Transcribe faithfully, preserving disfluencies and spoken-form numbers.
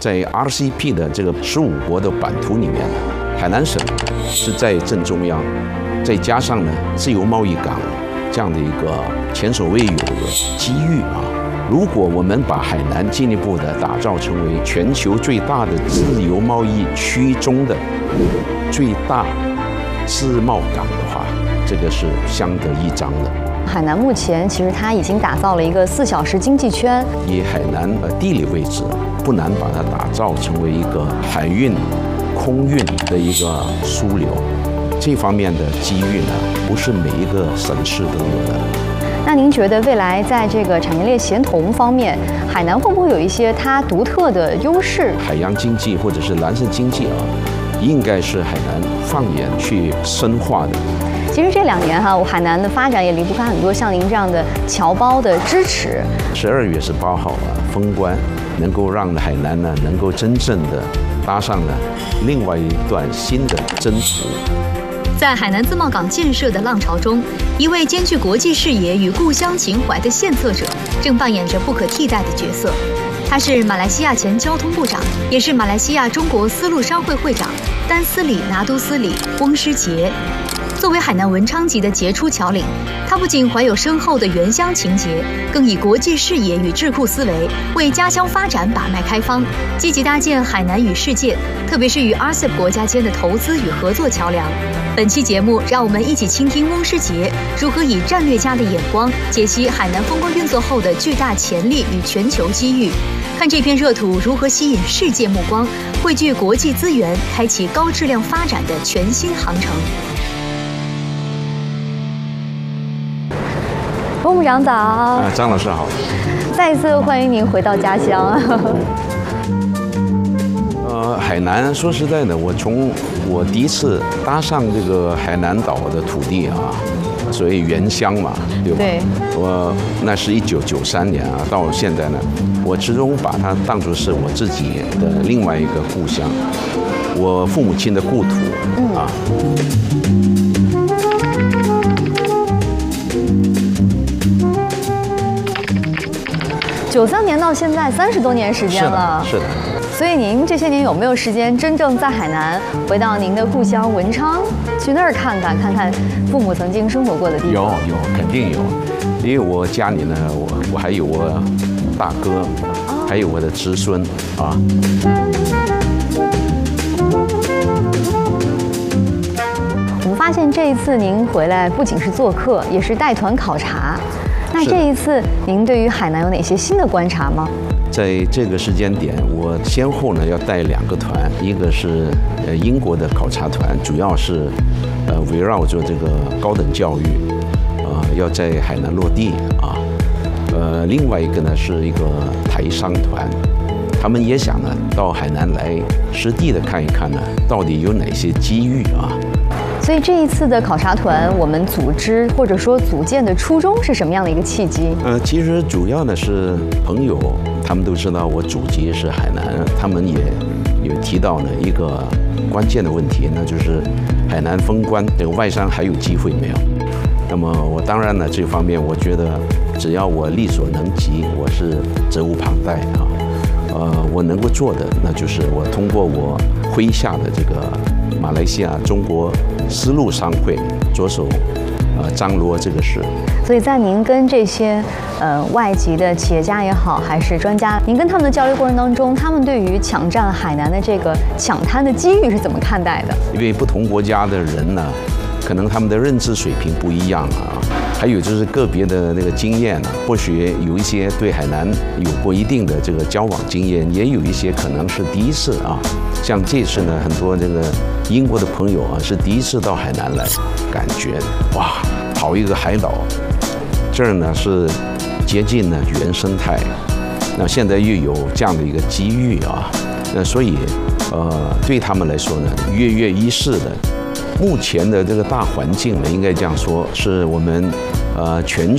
在 R C P 的这个十五国的版图里面，海南省是在正中央，再加上呢自由贸易港这样的一个前所未有的机遇啊。如果我们把海南进一步的打造成为全球最大的自由贸易区中的最大自贸港的话，这个是相得益彰的。 海南目前其实它已经打造了一个四小时经济圈， 以海南的地理位置，不难把它打造成为一个海运、空运的一个枢纽。这方面的机遇呢，不是每一个省市都有的。 那您觉得未来在这个产业链协同方面，海南会不会有一些它独特的优势？ 海洋经济或者是蓝色经济啊，应该是海南放眼去深化的。 其实这两年哈，我海南的发展也离不开很多像您这样的侨胞的支持。 十二月十八号啊，封关能够让海南呢能够真正的搭上了另外一段新的征途。 在海南自贸港建设的浪潮中，一位兼具国际视野与故乡情怀的献策者，正扮演着不可替代的角色。他是马来西亚前交通部长，也是马来西亚中国丝路商会会长丹斯里拿督斯里翁诗杰。作为海南文昌级的杰出侨领，他不仅怀有深厚的原乡情结，更以国际视野与智库思维为家乡发展把脉开方，积极搭建海南与世界，特别是与 R C E P 国家间的投资与合作桥梁。本期节目，让我们一起倾听翁诗杰如何以战略家的眼光解析海南风光运作后的巨大潜力与全球机遇，看这片热土如何吸引世界目光，汇聚国际资源，开启高质量发展的全新航程。 翁部长早。 啊，张老师好。 再一次欢迎您回到家乡。 呃，海南说实在的，我从我第一次搭上这个海南岛的土地啊，所谓原乡嘛，对吧？ 对。 我那是一九九三年啊，到现在呢，我始终把它当作是我自己的另外一个故乡，我父母亲的故土啊。 九三年到现在三十多年时间了， 是的，是的。 所以您这些年有没有时间真正在海南回到您的故乡文昌，去那儿看看，看看父母曾经生活过的地方？ 有有，肯定有。因为我家里呢，我我还有我大哥，哦、还有我的侄孙啊。 我们发现这一次您回来不仅是做客，也是带团考察。那这一次您对于海南有哪些新的观察吗？ 在这个时间点，我先后呢要带两个团，一个是呃英国的考察团，主要是呃围绕着这个高等教育，啊、呃、要在海南落地啊，呃另外一个呢是一个台商团，他们也想呢到海南来实地的看一看呢，到底有哪些机遇啊。 所以这一次的考察团，我们组织或者说组建的初衷是什么样的一个契机？ 呃，其实主要呢是朋友，他们都知道我祖籍是海南，他们也有提到呢一个关键的问题，那就是海南封关这个外商还有机会没有？那么我当然呢这方面，我觉得只要我力所能及，我是责无旁贷啊。呃，我能够做的，那就是我通过我麾下的这个马来西亚中国丝路商会着手，呃，张罗这个事。 所以在您跟这些呃外籍的企业家也好，还是专家，您跟他们的交流过程当中，他们对于抢占海南的这个抢滩的机遇是怎么看待的？ 因为不同国家的人呢，可能他们的认知水平不一样啊。还有就是个别的那个经验呢，或许有一些对海南有过一定的这个交往经验，也有一些可能是第一次啊。像这次呢，很多这个英国的朋友啊，是第一次到海南来，感觉哇，好一个海岛，这儿呢是接近呢原生态，那现在又有这样的一个机遇啊，那所以呃对他们来说呢，跃跃欲试的。目前的这个大环境呢，应该这样说，是我们呃全